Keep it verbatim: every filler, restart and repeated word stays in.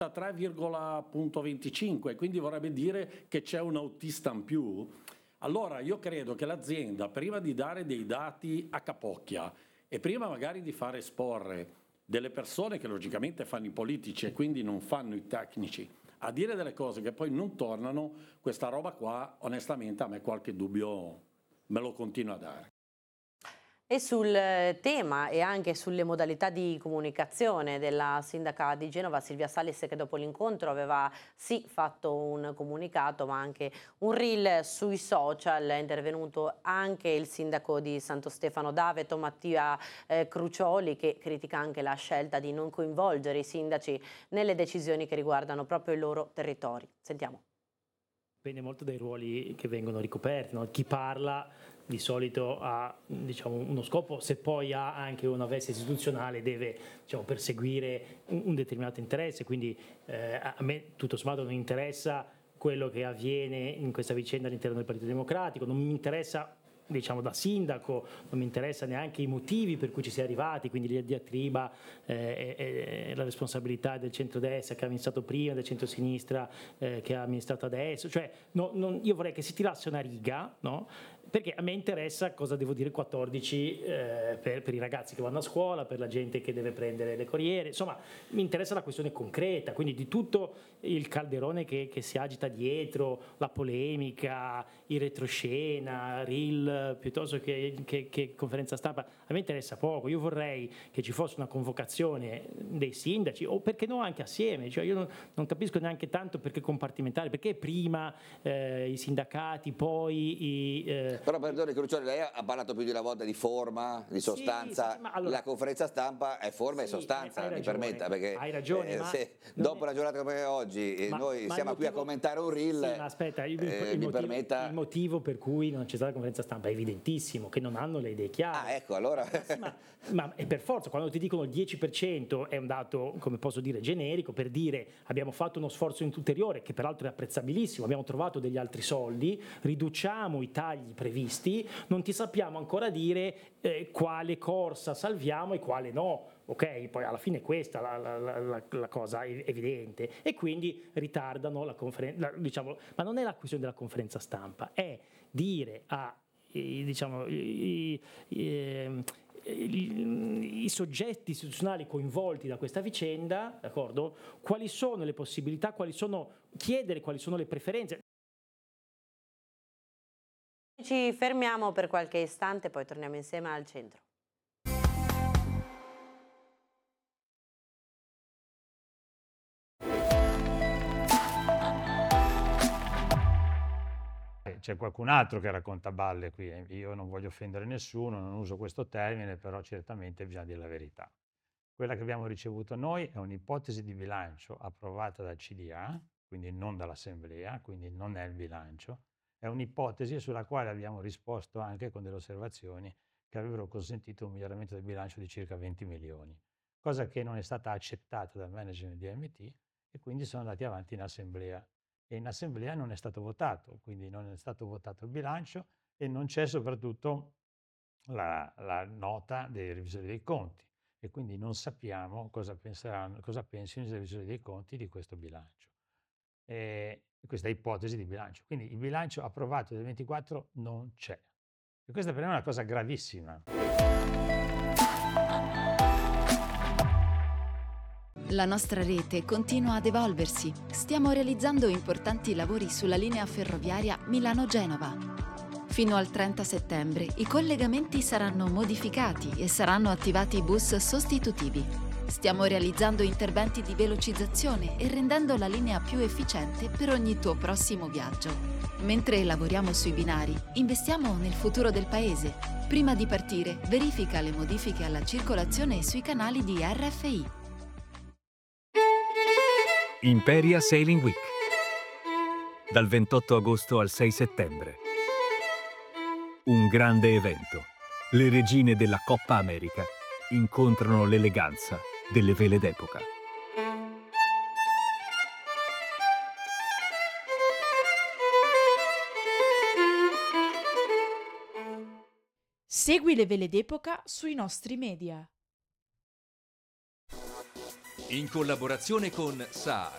tre virgola venticinque, quindi vorrebbe dire che c'è un autista in più. Allora io credo che l'azienda, prima di dare dei dati a capocchia e prima magari di far esporre delle persone che logicamente fanno i politici e quindi non fanno i tecnici, a dire delle cose che poi non tornano, questa roba qua onestamente a me qualche dubbio me lo continua a dare. E sul tema e anche sulle modalità di comunicazione della sindaca di Genova Silvia Salis, che dopo l'incontro aveva sì fatto un comunicato ma anche un reel sui social, è intervenuto anche il sindaco di Santo Stefano d'Aveto Mattia eh, Crucioli, che critica anche la scelta di non coinvolgere i sindaci nelle decisioni che riguardano proprio i loro territori. Sentiamo. Dipende molto dai ruoli che vengono ricoperti, no? Chi parla di solito ha, diciamo, uno scopo, se poi ha anche una veste istituzionale deve, diciamo, perseguire un, un determinato interesse, quindi eh, a me tutto sommato non interessa quello che avviene in questa vicenda all'interno del Partito Democratico, non mi interessa, diciamo, da sindaco, non mi interessa neanche i motivi per cui ci si è arrivati, quindi la diatriba eh, e, e la responsabilità del centrodestra che ha amministrato prima, del centrosinistra eh, che ha amministrato adesso, cioè no, non, io vorrei che si tirasse una riga, no? Perché a me interessa cosa devo dire quattordici eh, per, per i ragazzi che vanno a scuola, per la gente che deve prendere le corriere, insomma mi interessa la questione concreta, quindi di tutto il calderone che, che si agita dietro, la polemica, il retroscena, reel piuttosto che, che, che conferenza stampa, a me interessa poco. Io vorrei che ci fosse una convocazione dei sindaci, o perché no anche assieme, cioè io non, non capisco neanche tanto perché compartimentare, perché prima eh, i sindacati, poi i... Eh, Però perdoni Crucioli, lei ha parlato più di una volta di forma, di sostanza, sì, sì, allora, la conferenza stampa è forma sì, e sostanza, hai mi ragione, permetta, perché hai ragione, eh, ma se non dopo è... una giornata come oggi ma, noi ma siamo motivo... qui a commentare un reel, sì, ma aspetta, il, eh, il, mi motivo, permetta... il motivo per cui non c'è stata la conferenza stampa è evidentissimo, che non hanno le idee chiare. Ah, ecco, allora... ma, sì, ma, ma è per forza, quando ti dicono il dieci per cento è un dato, come posso dire, generico, per dire abbiamo fatto uno sforzo ulteriore, che peraltro è apprezzabilissimo, abbiamo trovato degli altri soldi, riduciamo i tagli previsti, non ti sappiamo ancora dire eh, quale corsa salviamo e quale no. Ok, poi alla fine questa è la, la, la, la cosa evidente, e quindi ritardano la conferenza, diciamo, ma non è la questione della conferenza stampa, è dire a i, diciamo, i, i, i, i soggetti istituzionali coinvolti da questa vicenda, d'accordo? Quali sono le possibilità, quali sono, chiedere quali sono le preferenze. Ci fermiamo per qualche istante, poi torniamo insieme al centro. C'è qualcun altro che racconta balle qui, io non voglio offendere nessuno, non uso questo termine, però certamente bisogna dire la verità. Quella che abbiamo ricevuto noi è un'ipotesi di bilancio approvata dal C D A, quindi non dall'Assemblea, quindi non è il bilancio, è un'ipotesi sulla quale abbiamo risposto anche con delle osservazioni che avrebbero consentito un miglioramento del bilancio di circa venti milioni, cosa che non è stata accettata dal management di A M T e quindi sono andati avanti in Assemblea. E in Assemblea non è stato votato, quindi non è stato votato il bilancio e non c'è soprattutto la, la nota dei revisori dei conti e quindi non sappiamo cosa, penseranno, cosa pensino i revisori dei conti di questo bilancio, e questa ipotesi di bilancio. Quindi il bilancio approvato del ventiquattro non c'è e questa per me è una cosa gravissima. La nostra rete continua ad evolversi. Stiamo realizzando importanti lavori sulla linea ferroviaria Milano-Genova. Fino al trenta settembre i collegamenti saranno modificati e saranno attivati bus sostitutivi. Stiamo realizzando interventi di velocizzazione e rendendo la linea più efficiente per ogni tuo prossimo viaggio. Mentre lavoriamo sui binari, investiamo nel futuro del paese. Prima di partire, verifica le modifiche alla circolazione sui canali di R F I. Imperia Sailing Week, dal ventotto agosto al sei settembre. Un grande evento. Le regine della Coppa America incontrano l'eleganza delle vele d'epoca. Segui le vele d'epoca sui nostri media. In collaborazione con S A